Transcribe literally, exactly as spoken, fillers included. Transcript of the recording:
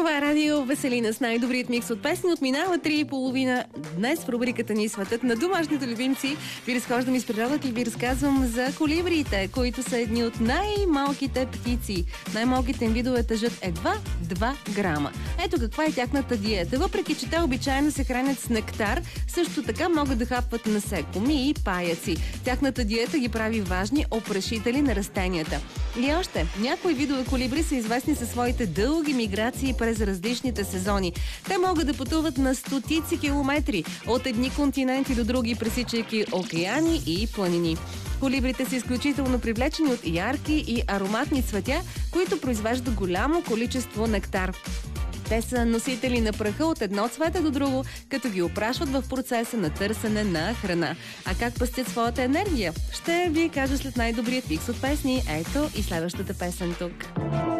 Това е Радио Веселина с най-добрият микс от песни. Отминава три и половина. Днес в рубриката ни Светът на домашните любимци ви разхождам из природата и ви разказвам за колибриите, които са едни от най-малките птици. Най-малките им видове тежат едва два грама. Ето каква е тяхната диета. Въпреки че те обичайно се хранят с нектар, също така могат да хапват насекоми и паяци. Тяхната диета ги прави важни опрашители на растенията. И още, някои видове колибри са известни със своите дълги миграции през различните сезони. Те могат да пътуват на стотици километри от едни континенти до други, пресичайки океани и планини. Колибрите са изключително привлечени от ярки и ароматни цветя, които произвеждат голямо количество нектар. Те са носители на праха от едно цвете до друго, като ги опрашват в процеса на търсене на храна. А как пестят своята енергия? Ще ви кажа след най-добрият микс от песни. Ето и следващата песен тук.